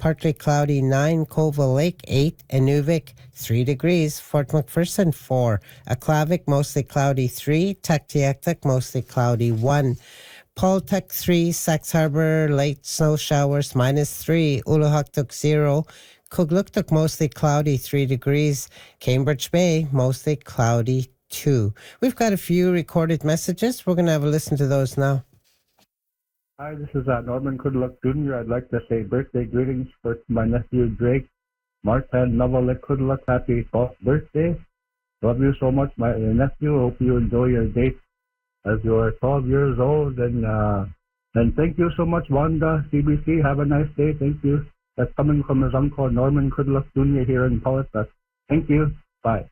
partly cloudy 9, Colville Lake 8, Inuvik 3 degrees, Fort McPherson 4, Aklavik mostly cloudy 3, Tuktoyaktuk mostly cloudy 1, Paultuck 3, Sax Harbor late snow showers -3, Uluhaktuk 0, Kugluktuk mostly cloudy 3 degrees, Cambridge Bay mostly cloudy 2. We've got a few recorded messages. We're going to have a listen to those now. Hi, this is Norman Kudluck Jr. I'd like to say birthday greetings for my nephew Drake Martin Novalek Kudluck. Happy 12th birthday. Love you so much, my nephew. Hope you enjoy your date as you are 12 years old. And thank you so much, Wanda, CBC. Have a nice day. Thank you. That's coming from his uncle Norman Kudluck Jr. here in Pollock. Thank you. Bye.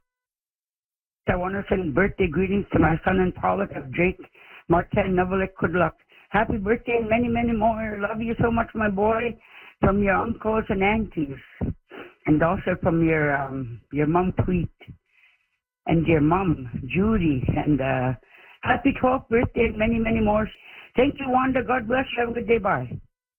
I want to send birthday greetings to my son in Pollock of Drake Martin Novalek Kudluck. Happy birthday and many, many more. Love you so much, my boy, from your uncles and aunties, and also from your mom, Tweet, and your mom, Judy, and happy 12th birthday and many, many more. Thank you, Wanda. God bless you. Have a good day. Bye.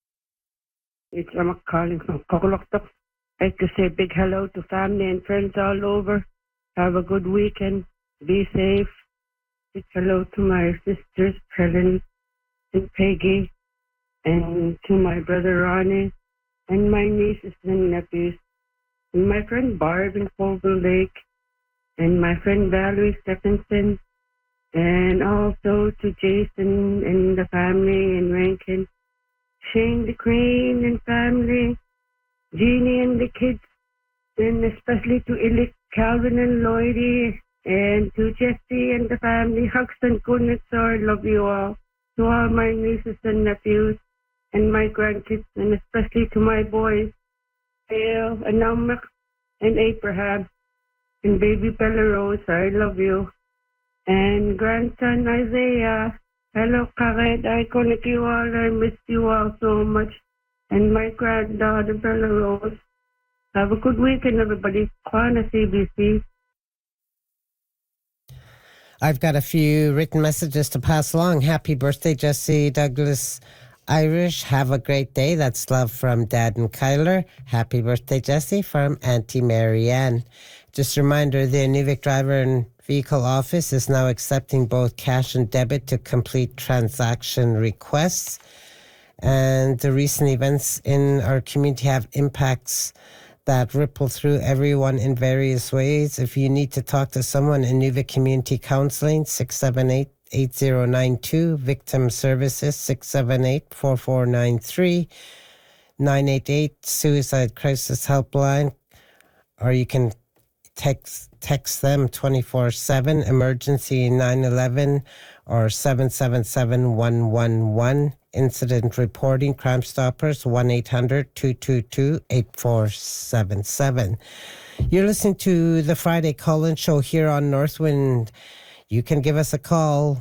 It's Ramak calling from Kokoloktok. I'd like to say a big hello to family and friends all over. Have a good weekend. Be safe. Big hello to my sisters, Helen and Peggy, and to my brother Ronnie, and my nieces and nephews, and my friend Barb in Colville Lake, and my friend Valerie Stephenson, and also to Jason and the family in Rankin, Shane the Crane and family, Jeannie and the kids, and especially to Ilik, Calvin and Lloydie, and to Jesse and the family, Hugs and Kunitsar. Love you all. To all my nieces and nephews and my grandkids, and especially to my boys, Dale and Namak and Abraham and baby Bella Rose, I love you. And grandson Isaiah, hello Karet, I connect you all, I miss you all so much. And my granddaughter Bella Rose. Have a good weekend, everybody. Kwana CBC. I've got a few written messages to pass along. Happy birthday, Jesse Douglas Irish. Have a great day. That's love from Dad and Kyler. Happy birthday, Jesse, from Auntie Marianne. Just a reminder, the Inuvik Driver and Vehicle Office is now accepting both cash and debit to complete transaction requests. And the recent events in our community have impacts that ripple through everyone in various ways. If you need to talk to someone, Inuvik Community Counseling, 678-8092, Victim Services, 678-4493, 988 Suicide Crisis Helpline, or you can text them 24/7, emergency 911 or 777-111. Incident reporting, Crime Stoppers, 1-800-222-8477. You're listening to the Friday Call-In Show here on Northwind. You can give us a call,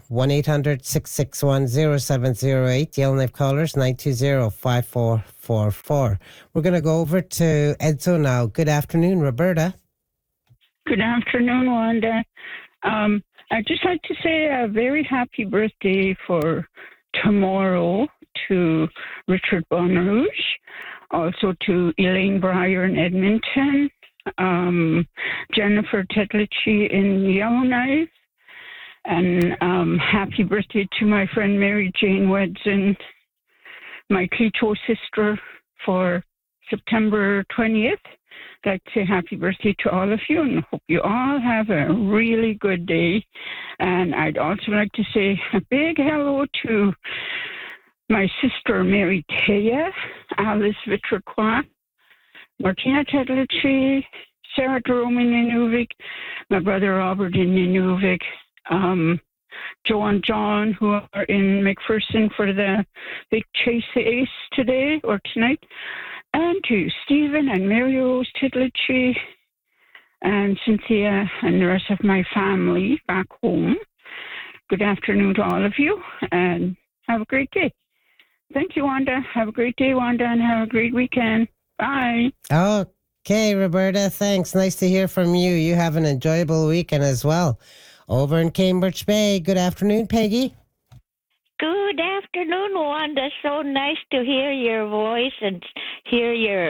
1-800-661-0708. Yellowknife callers, 920-5444. We're going to go over to Edzo now. Good afternoon, Roberta. Good afternoon, Wanda. I'd just like to say a very happy birthday for tomorrow to Richard Bonrouge, also to Elaine Breyer in Edmonton, Jennifer Tetlichi in Yellowknife, and happy birthday to my friend Mary Jane Wedson, my Clito sister, for September 20th. I'd like to say happy birthday to all of you and hope you all have a really good day. And I'd also like to say a big hello to my sister Mary Taya, Alice Vitraqua, Martina Tedlici, Sarah Jerome in Inuvik, my brother Robert in Inuvik, Joe and John, who are in McPherson for the big Chase the Ace today or tonight, and to Stephen and Mary Rose Tidlichi and Cynthia and the rest of my family back home. Good afternoon to all of you, and have a great day. Thank you, Wanda. Have a great day, Wanda, and have a great weekend. Bye. Okay, Roberta, thanks. Nice to hear from you. You have an enjoyable weekend as well. Over in Cambridge Bay, good afternoon, Peggy. Good afternoon, Wanda. So nice to hear your voice and hear your